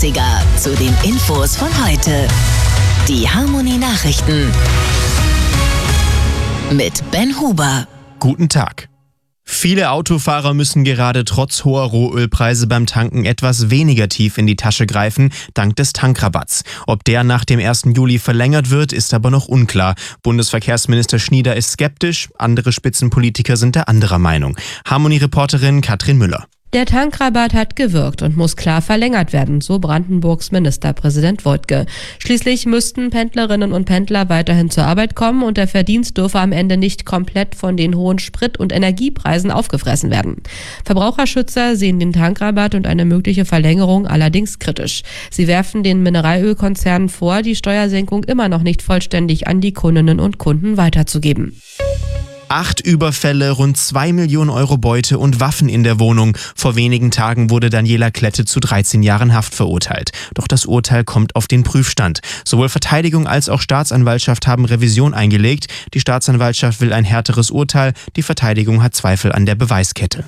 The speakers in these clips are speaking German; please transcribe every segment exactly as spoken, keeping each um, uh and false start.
achtziger zu den Infos von heute. Die Harmony Nachrichten mit Ben Huber. Guten Tag. Viele Autofahrer müssen gerade trotz hoher Rohölpreise beim Tanken etwas weniger tief in die Tasche greifen, dank des Tankrabatts. Ob der nach dem ersten Juli verlängert wird, ist aber noch unklar. Bundesverkehrsminister Schnieder ist skeptisch, andere Spitzenpolitiker sind der anderer Meinung. Harmony-Reporterin Katrin Müller. Der Tankrabatt hat gewirkt und muss klar verlängert werden, so Brandenburgs Ministerpräsident Woidke. Schließlich müssten Pendlerinnen und Pendler weiterhin zur Arbeit kommen und der Verdienst dürfe am Ende nicht komplett von den hohen Sprit- und Energiepreisen aufgefressen werden. Verbraucherschützer sehen den Tankrabatt und eine mögliche Verlängerung allerdings kritisch. Sie werfen den Mineralölkonzernen vor, die Steuersenkung immer noch nicht vollständig an die Kundinnen und Kunden weiterzugeben. Acht Überfälle, rund zwei Millionen Euro Beute und Waffen in der Wohnung. Vor wenigen Tagen wurde Daniela Klette zu dreizehn Jahren Haft verurteilt. Doch das Urteil kommt auf den Prüfstand. Sowohl Verteidigung als auch Staatsanwaltschaft haben Revision eingelegt. Die Staatsanwaltschaft will ein härteres Urteil. Die Verteidigung hat Zweifel an der Beweiskette.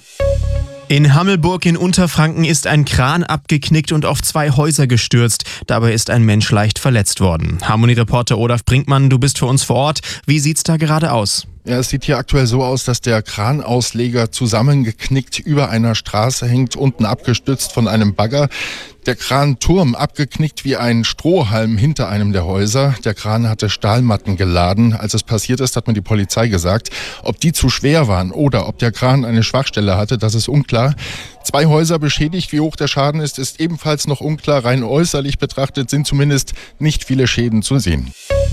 In Hammelburg in Unterfranken ist ein Kran abgeknickt und auf zwei Häuser gestürzt. Dabei ist ein Mensch leicht verletzt worden. Harmony-Reporter Olaf Brinkmann, du bist für uns vor Ort. Wie sieht's da gerade aus? Ja, es sieht hier aktuell so aus, dass der Kranausleger zusammengeknickt über einer Straße hängt, unten abgestützt von einem Bagger. Der Kranturm abgeknickt wie ein Strohhalm hinter einem der Häuser. Der Kran hatte Stahlmatten geladen. Als es passiert ist, hat mir die Polizei gesagt. Ob die zu schwer waren oder ob der Kran eine Schwachstelle hatte, das ist unklar. Zwei Häuser beschädigt. Wie hoch der Schaden ist, ist ebenfalls noch unklar. Rein äußerlich betrachtet sind zumindest nicht viele Schäden zu sehen.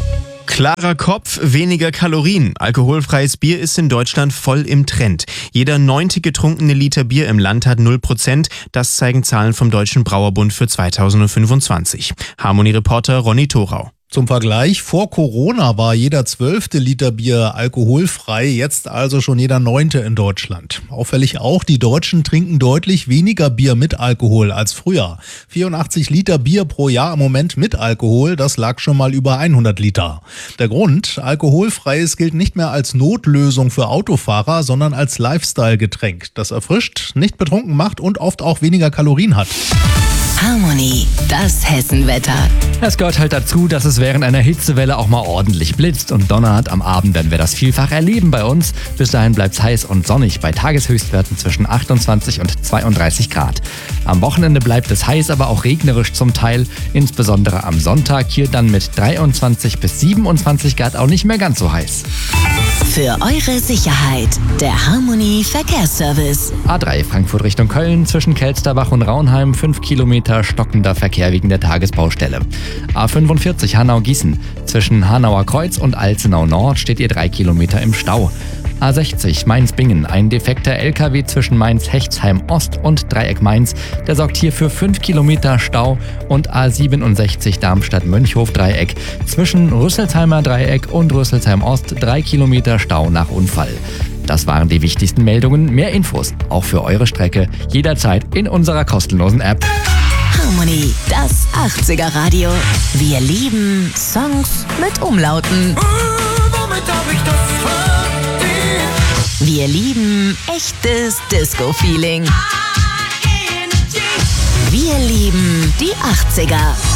Klarer Kopf, weniger Kalorien. Alkoholfreies Bier ist in Deutschland voll im Trend. Jeder neunte getrunkene Liter Bier im Land hat null Prozent. Das zeigen Zahlen vom Deutschen Brauerbund für zweitausendfünfundzwanzig. Harmony-Reporter Ronny Thorau. Zum Vergleich, vor Corona war jeder zwölfte Liter Bier alkoholfrei, jetzt also schon jeder neunte in Deutschland. Auffällig auch, die Deutschen trinken deutlich weniger Bier mit Alkohol als früher. vierundachtzig Liter Bier pro Jahr im Moment mit Alkohol, das lag schon mal über hundert Liter. Der Grund, alkoholfreies gilt nicht mehr als Notlösung für Autofahrer, sondern als Lifestyle-Getränk, das erfrischt, nicht betrunken macht und oft auch weniger Kalorien hat. Harmony, das Hessenwetter. Es gehört halt dazu, dass es während einer Hitzewelle auch mal ordentlich blitzt und donnert. Am Abend werden wir das vielfach erleben bei uns. Bis dahin bleibt es heiß und sonnig bei Tageshöchstwerten zwischen achtundzwanzig und zweiunddreißig Grad. Am Wochenende bleibt es heiß, aber auch regnerisch zum Teil. Insbesondere am Sonntag hier dann mit dreiundzwanzig bis siebenundzwanzig Grad auch nicht mehr ganz so heiß. Für eure Sicherheit, der Harmony Verkehrsservice. A drei Frankfurt Richtung Köln, zwischen Kelsterbach und Raunheim, fünf Kilometer stockender Verkehr wegen der Tagesbaustelle. A fünfundvierzig Hanau-Gießen, zwischen Hanauer Kreuz und Alzenau Nord steht ihr drei Kilometer im Stau. A sechzig Mainz-Bingen, ein defekter L K W zwischen Mainz-Hechtsheim Ost und Dreieck Mainz, der sorgt hier für fünf Kilometer Stau. Und A siebenundsechzig Darmstadt-Mönchhof-Dreieck, zwischen Rüsselsheimer Dreieck und Rüsselsheim Ost drei Kilometer Stau nach Unfall. Das waren die wichtigsten Meldungen. Mehr Infos, auch für eure Strecke, jederzeit in unserer kostenlosen App. Harmony, das achtziger Radio. Wir lieben Songs mit Umlauten. Wir lieben echtes Disco-Feeling. Wir lieben die achtziger.